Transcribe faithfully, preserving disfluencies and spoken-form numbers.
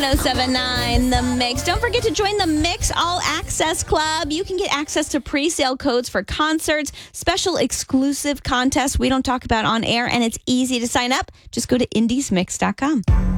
oh seven nine The Mix. Don't forget to join the Mix All Access Club. You can get access to pre-sale codes for concerts, special exclusive contests we don't talk about on air, and it's easy to sign up. Just go to indies mix dot com.